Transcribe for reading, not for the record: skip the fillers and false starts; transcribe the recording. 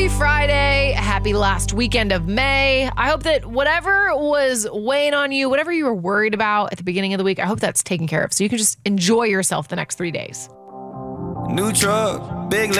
Happy Friday. Happy last weekend of May. I hope that whatever was weighing on you, whatever you were worried about at the beginning of the week, I hope that's taken care of so you can just enjoy yourself the next 3 days. New truck, big